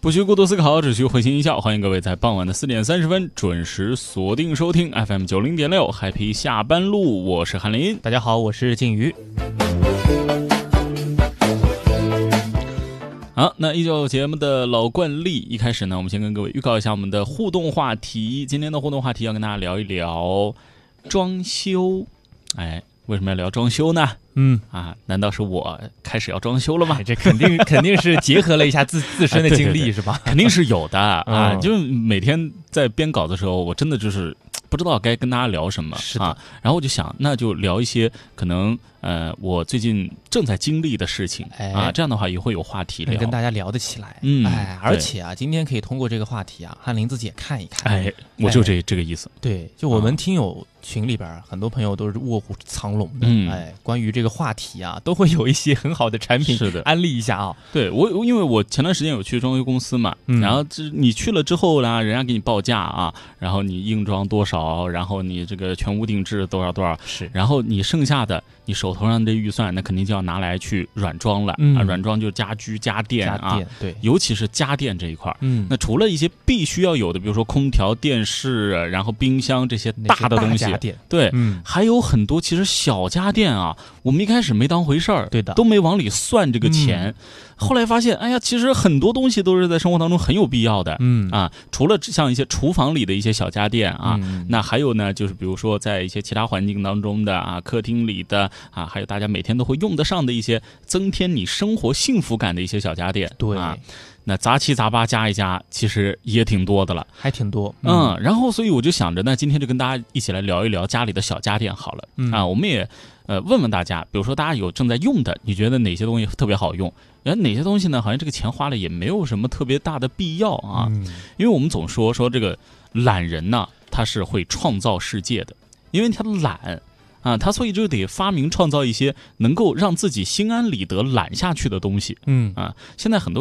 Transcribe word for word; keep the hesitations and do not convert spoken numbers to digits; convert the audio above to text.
不需过多思考，只需会心一笑。欢迎各位在傍晚的四点三十分准时锁定收听 F M 九零点六 Happy 下班路，我是韩林。 大家好，我是靖宇。 好，那依旧节目的老惯例，一开始呢，我们先跟各位预告一下我们的互动话题。今天的互动话题要跟大家聊一聊装修。哎，为什么要聊装修呢？ 嗯啊，难道是我开始要装修了吗？ 哎、这肯定肯定是结合了一下自自身的经历，哎、对对对是吧？ 肯定是有的啊、 嗯， 就是每天在编稿的时候，我真的就是不知道该跟大家聊什么啊，然后我就想，那就聊一些可能呃我最近正在经历的事情、哎、啊，这样的话也会有话题聊， 跟大家聊得起来。 嗯， 哎，而且啊，今天可以通过这个话题啊，翰林自己也看一看。 哎，我就这、哎、这个意思。 对，就我们听友群里边、啊、很多朋友都是卧虎藏龙的， 嗯， 哎，关于这个话题啊，都会有一些很好的产品， 是的， 安利一下啊。 对我，因为我前段时间有去装修公司嘛，嗯、然后这你去了之后呢，人家给你报价啊，然后你硬装多少，然后你这个全屋定制多少多少， 是， 然后你剩下的你手头上的预算，那肯定就要拿来去软装了、 嗯、 啊，软装就家居家电啊， 家电对， 尤其是家电这一块， 嗯， 那除了一些必须要有的，比如说空调、电视，然后冰箱这些大的东西，对， 嗯， 还有很多其实小家电啊，我们一开始没当回事儿， 对的， 都没往里算这个钱。嗯，后来发现，哎呀，其实很多东西都是在生活当中很有必要的， 嗯啊，除了像一些厨房里的一些小家电啊， 嗯、 那还有呢，就是比如说在一些其他环境当中的啊，客厅里的啊，还有大家每天都会用得上的一些增添你生活幸福感的一些小家电， 对啊，那杂七杂八加一加，其实也挺多的了， 还挺多， 嗯，嗯然后所以我就想着，那今天就跟大家一起来聊一聊家里的小家电好了， 嗯、 啊，我们也呃问问大家，比如说大家有正在用的，你觉得哪些东西特别好用？然后哪些东西呢？好像这个钱花了也没有什么特别大的必要啊， 嗯、 因为我们总说说这个懒人呢，他是会创造世界的，因为他懒啊，他所以就得发明创造一些能够让自己心安理得懒下去的东西。 嗯啊，现在很多